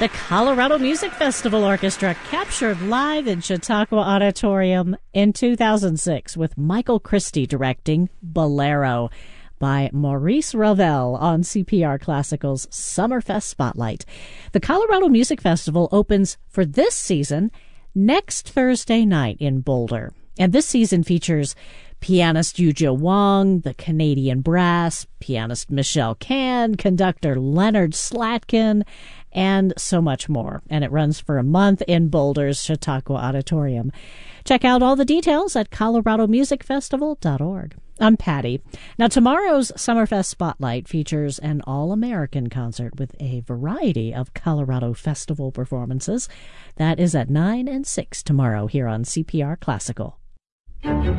The Colorado Music Festival Orchestra captured live in Chautauqua Auditorium in 2006 with Michael Christie directing Bolero by Maurice Ravel on CPR Classical's Summerfest Spotlight. The Colorado Music Festival opens for this season next Thursday night in Boulder. And this season features pianist Yujia Wong, the Canadian Brass, pianist Michelle Can, conductor Leonard Slatkin, and so much more. And it runs for a month in Boulder's Chautauqua Auditorium. Check out all the details at coloradomusicfestival.org. I'm Patty. Now, tomorrow's Summerfest Spotlight features an all-American concert with a variety of Colorado Festival performances. That is at 9 and 6 tomorrow here on CPR Classical.